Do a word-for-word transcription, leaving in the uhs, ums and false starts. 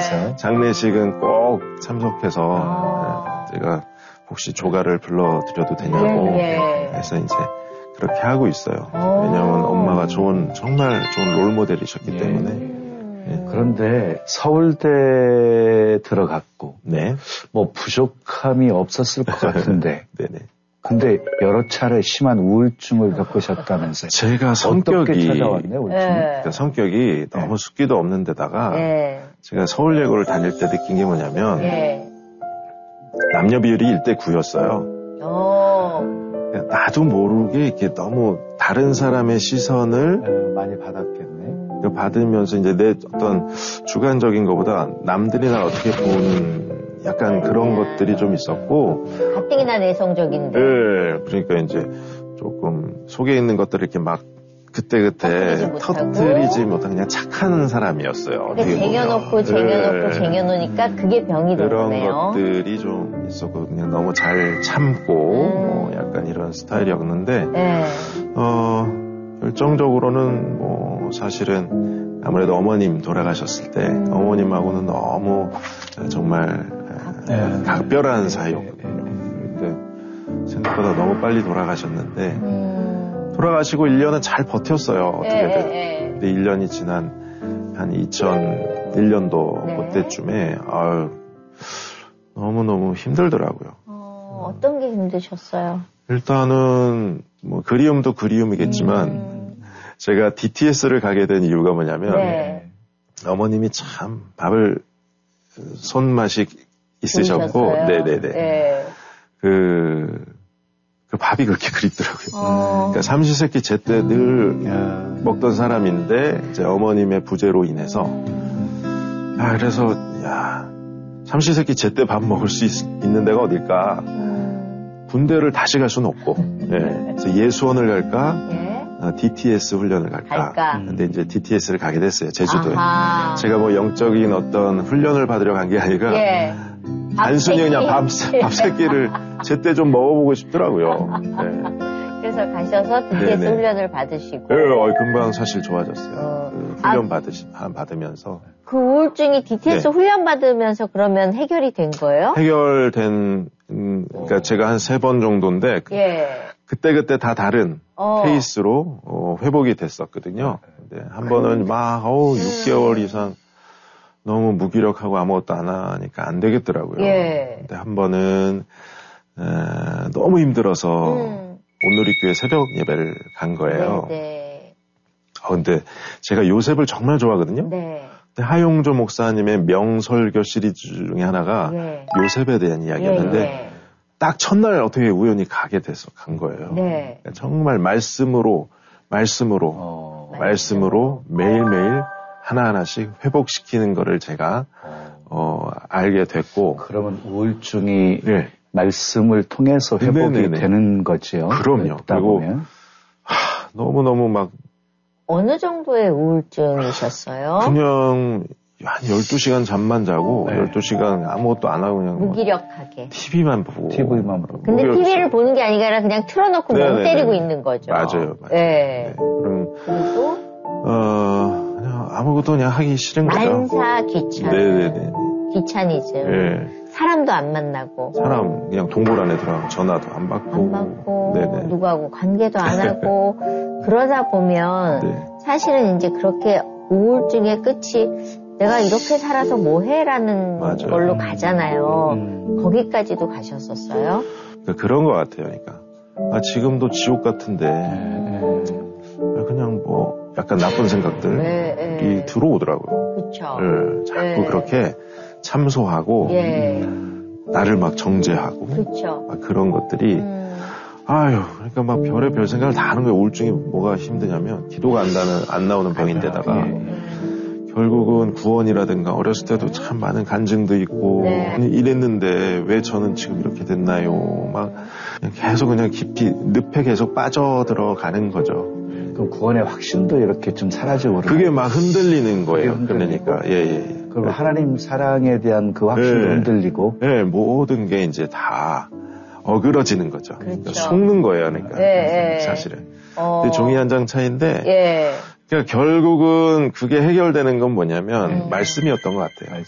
네. 장례식은 꼭 참석해서 아. 제가 혹시 조가를 불러드려도 되냐고 예, 예. 해서 이제 그렇게 하고 있어요. 왜냐하면 엄마가 좋은 정말 좋은 롤모델이셨기 예. 때문에. 예. 그런데 서울대 들어갔고 네. 뭐 부족함이 없었을 것 같은데 네네. 근데 여러 차례 심한 우울증을 겪으셨다면서요. 제가 성격이 어떻게 찾아왔네 우울증이. 네. 그러니까 성격이 너무 네. 숫기도 없는 데다가 네. 제가 서울예고를 다닐 때 느낀 게 뭐냐면 네. 남녀 비율이 일 대 구였어요. 나도 모르게 이렇게 너무 다른 사람의 시선을 네, 많이 받았겠네. 받으면서 이제 내 어떤 주관적인 것보다 남들이 날 어떻게 보는 약간 그런 것들이 좀 있었고. 가뜩이나 내성적인데. 네. 그러니까 이제 조금 속에 있는 것들을 이렇게 막 그때그때 터뜨리지 못한 그냥 착한 사람이었어요. 근데 쟁여놓고 쟁여놓고 네. 쟁여놓으니까 그게 병이 된 그런 거네요. 것들이 좀 있었고 그냥 너무 잘 참고 음. 뭐 약간 이런 스타일이었는데 네. 어, 결정적으로는 뭐 사실은 아무래도 어머님 돌아가셨을 때 음. 어머님하고는 너무 정말 네. 각별한 사이였거든요. 근데 생각보다 너무 빨리 돌아가셨는데 음. 돌아가시고 일 년은 잘 버텼어요. 어떻게든. 네, 네. 근데 일 년이 지난 한 이천일 년도 네. 그때쯤에 아유, 너무너무 힘들더라고요. 어, 어떤 게 힘드셨어요? 일단은 뭐 그리움도 그리움이겠지만 음. 제가 디티에스를 가게 된 이유가 뭐냐면 네. 어머님이 참 밥을 손맛이 있으셨고, 네네네. 네. 그, 그 밥이 그렇게 그립더라고요. 어. 그러니까 삼시세끼 제때 늘 음. 먹던 사람인데, 이제 어머님의 부재로 인해서, 음. 아, 그래서, 야, 삼시세끼 제때 밥 먹을 수 있, 있는 데가 어딜까? 음. 군대를 다시 갈 수는 없고, 예. 그래서 예수원을 갈까? 예. 어, 디티에스 훈련을 갈까? 갈까? 근데 이제 디티에스를 가게 됐어요, 제주도에. 아하. 제가 뭐 영적인 어떤 훈련을 받으러 간 게 아니라, 예. 단순히 그냥 밥, 밥새끼를 제때 좀 먹어보고 싶더라고요. 네. 그래서 가셔서 디티에스 네네. 훈련을 받으시고. 네, 어, 금방 사실 좋아졌어요. 어. 그 훈련 아, 받으시, 받으면서. 그 우울증이 디티에스 네. 훈련 받으면서 그러면 해결이 된 거예요? 해결된, 음, 그러니까 오. 제가 한 세 번 정도인데, 예. 그때그때 다 다른 어. 케이스로 어, 회복이 됐었거든요. 근데 한 번은 막, 어우, 육 개월 이상 너무 무기력하고 아무것도 안 하니까 안 되겠더라고요. 예. 근데 한 번은 에, 너무 힘들어서 음. 온누리교회 새벽 예배를 간 거예요. 네. 어, 근데 제가 요셉을 정말 좋아하거든요. 네. 근데 하용조 목사님의 명설교 시리즈 중에 하나가 예. 요셉에 대한 이야기였는데 예, 예. 딱 첫날 어떻게 우연히 가게 돼서 간 거예요. 네. 그러니까 정말 말씀으로 말씀으로 어, 말씀으로 매일매일 하나하나씩 회복시키는 거를 제가 어, 알게 됐고. 그러면 우울증이 네. 말씀을 통해서 회복이 네네네. 되는 거지요. 그럼요. 그리고 하, 너무너무 막 어느 정도의 우울증이셨어요? 그냥 한 열두 시간 잠만 자고 네. 열두 시간 아무것도 안 하고 그냥 무기력하게 티비만 보고 티비만 보고. 근데 티비를 보는 게 아니라 그냥 틀어놓고 네네네. 멍 때리고 있는 거죠. 맞아요. 맞아요. 네. 네. 그럼 그리고 어 그냥 아무것도 그냥 하기 싫은 거죠. 만사 귀찮. 네네네. 귀차니즘. 네. 사람도 안 만나고. 사람 그냥 동굴 안에 들어가고 전화도 안 받고. 안 받고. 네네. 누구하고 관계도 안 하고. 그러다 보면 네. 사실은 이제 그렇게 우울증의 끝이 내가 이렇게 살아서 뭐해라는 맞아요. 걸로 가잖아요. 음. 거기까지도 가셨었어요? 그러니까 그런 것 같아요. 그러니까 아, 지금도 지옥 같은데 음. 그냥 뭐 약간 나쁜 생각들이 네, 네. 들어오더라고요. 그렇죠. 네, 자꾸 네. 그렇게 참소하고 예. 나를 막 정죄하고 그렇죠. 막 그런 것들이 음. 아유 그러니까 막 별의 별 생각을 다 하는 거예요. 우울증이 뭐가 힘드냐면 기도가 안 나는 안 나오는 병인데다가 예. 결국은 구원이라든가 어렸을 때도 참 많은 간증도 있고 네. 이랬는데 왜 저는 지금 이렇게 됐나요? 막 계속 그냥 깊이 늪에 계속 빠져들어가는 거죠. 그럼 구원의 확신도 이렇게 좀 사라지고 그게 막 흔들리는 거예요. 그러니까 예예. 예. 그럼 하나님 사랑에 대한 그 확신도 네. 흔들리고 네, 모든 게 이제 다 어그러지는 거죠. 그렇죠. 그러니까 속는 거예요, 그러니까 네. 사실은. 어. 근데 종이 한 장 차이인데 예. 그러니까 결국은 그게 해결되는 건 뭐냐면 음. 말씀이었던 것 같아요.